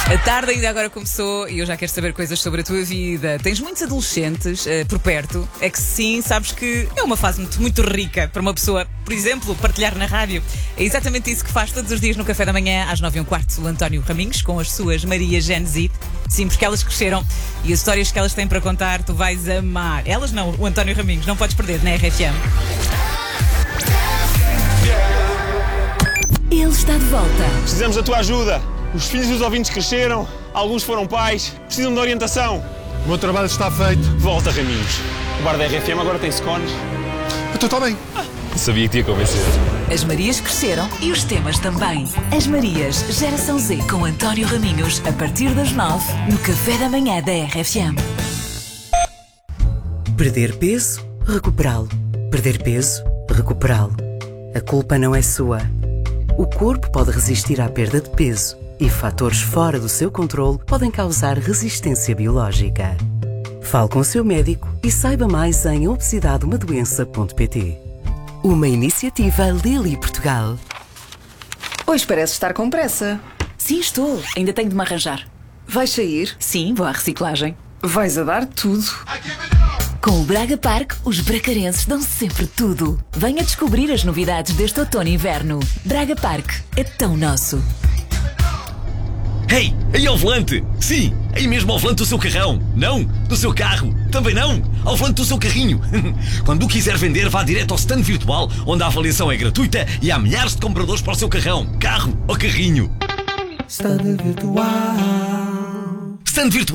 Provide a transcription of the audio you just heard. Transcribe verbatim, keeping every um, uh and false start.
A tarde ainda agora começou e eu já quero saber coisas sobre a tua vida. Tens muitos adolescentes uh, por perto. É que sim, sabes que é uma fase muito, muito rica para uma pessoa, por exemplo, partilhar na rádio. É exatamente isso que faz todos os dias no Café da Manhã, às nove e um quarto, o António Raminhos, com as suas Maria Gen Z. Sim, porque elas cresceram e as histórias que elas têm para contar tu vais amar. Elas não, o António Raminhos, não podes perder na R F M. Ele está de volta. Precisamos da tua ajuda. Os filhos dos ouvintes cresceram, alguns foram pais, precisam de orientação. O meu trabalho está feito. Volta, Raminhos. O bar da R F M agora tem scones. Eu estou bem. Sabia que te ia convencer. As Marias cresceram e os temas também. As Marias, Geração Z, com António Raminhos, a partir das nove, no Café da Manhã da R F M. Perder peso, recuperá-lo. Perder peso, recuperá-lo. A culpa não é sua. O corpo pode resistir à perda de peso e fatores fora do seu controle podem causar resistência biológica. Fale com o seu médico e saiba mais em obesidade uma doença ponto pt. Uma iniciativa Lili Portugal. Hoje parece estar com pressa. Sim, estou. Ainda tenho de me arranjar. Vais sair? Sim, vou à reciclagem. Vais a dar tudo. Com o Braga Park, os bracarenses dão sempre tudo. Venha descobrir as novidades deste outono e inverno. Braga Park é tão nosso. Hey, aí ao volante! Sim, aí mesmo ao volante do seu carrão. Não, do seu carro. Também não, ao volante do seu carrinho. Quando o quiser vender, vá direto ao stand virtual, onde a avaliação é gratuita e há milhares de compradores para o seu carrão, carro ou carrinho. Stand virtual. Stand virtual.